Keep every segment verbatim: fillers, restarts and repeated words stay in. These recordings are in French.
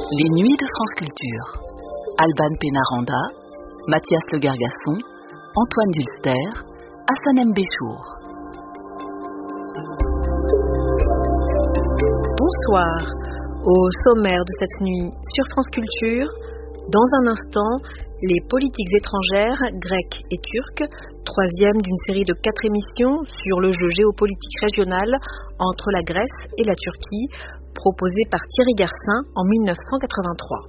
Les Nuits de France Culture. Alban Pénaranda, Mathias Le Gargasson, Antoine Dulster, Hassanem Béchour. Bonsoir. Au sommaire de cette nuit sur France Culture, dans un instant, les politiques étrangères grecques et turques, troisième d'une série de quatre émissions sur le jeu géopolitique régional entre la Grèce et la Turquie, proposée par Thierry Garcin en mille neuf cent quatre-vingt-trois.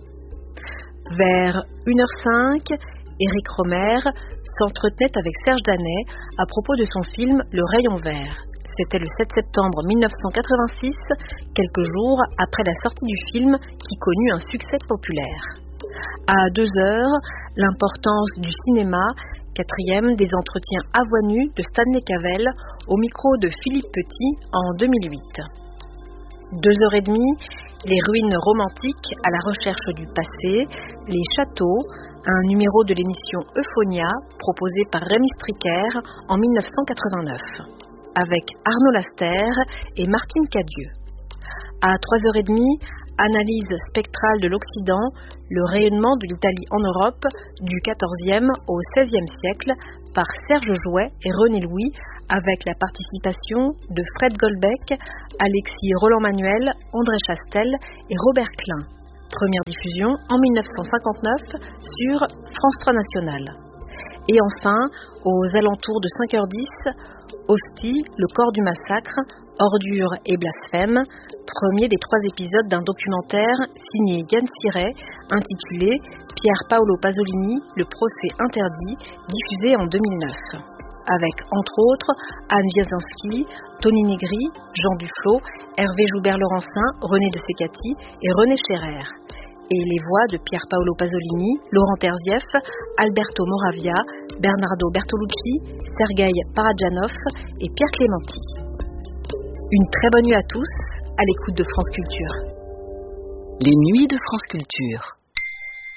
Vers une heure cinq, Éric Rohmer s'entretête avec Serge Danet à propos de son film Le Rayon Vert. C'était le sept septembre mille neuf cent quatre-vingt-six, quelques jours après la sortie du film qui connut un succès populaire. À deux heures, l'importance du cinéma, quatrième des entretiens avoinus de Stanley Cavell au micro de Philippe Petit en deux mille huit. Deux heures et demie, les ruines romantiques à la recherche du passé, les châteaux, un numéro de l'émission Euphonia proposé par Rémi Stricker en mille neuf cent quatre-vingt-neuf, avec Arnaud Laster et Martine Cadieux. À trois heures trente, analyse spectrale de l'Occident, le rayonnement de l'Italie en Europe du quatorzième au seizième siècle par Serge Jouet et René Louis, avec la participation de Fred Goldbeck, Alexis Roland-Manuel, André Chastel et Robert Klein. Première diffusion en mille neuf cent cinquante-neuf sur France trois National. Et enfin, aux alentours de cinq heures dix, Hostie, le corps du massacre, ordure et blasphème, premier des trois épisodes d'un documentaire signé Yann Siret, intitulé Pier Paolo Pasolini, le procès interdit, diffusé en deux mille neuf. Avec, entre autres, Anne Wiesinski, Tony Negri, Jean Duflo, Hervé Joubert-Laurencin, René de Secati et René Scherer. Et les voix de Pier Paolo Pasolini, Laurent Terzieff, Alberto Moravia, Bernardo Bertolucci, Sergueï Paradjanov et Pierre Clémenti. Une très bonne nuit à tous, à l'écoute de France Culture. Les Nuits de France Culture.